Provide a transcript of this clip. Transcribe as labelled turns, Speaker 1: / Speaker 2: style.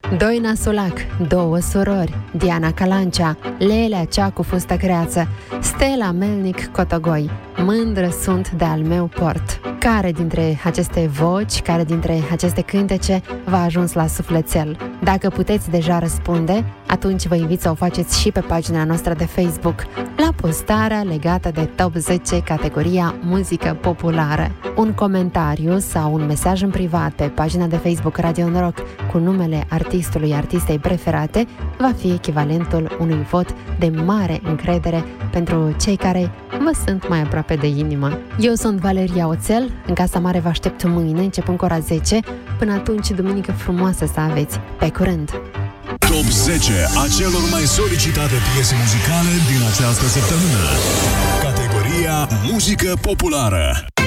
Speaker 1: Doina Sulac, Două surori, Diana Calancea, Lelea cea cu fustă creață, Stella Melnic Cotogoi, Mândră sunt de al meu port. Care dintre aceste voci, care dintre aceste cântece v-a ajuns la sufletel? Dacă puteți deja răspunde, atunci vă invit să o faceți și pe pagina noastră de Facebook, la postarea legată de Top 10 categoria muzică populară. Un comentariu sau un mesaj în privat pe pagina de Facebook Radio Noroc cu numele artistului, artistei preferate, va fi echivalentul unui vot de mare încredere pentru cei care vă sunt mai aproape de inimă. Eu sunt Valeria Oțel, în Casa Mare vă aștept mâine, începând cu ora 10. Până atunci, duminică frumoasă să aveți. Pe curând!
Speaker 2: Top 10 a celor mai solicitate piese muzicale din această săptămână. Categoria Muzică Populară.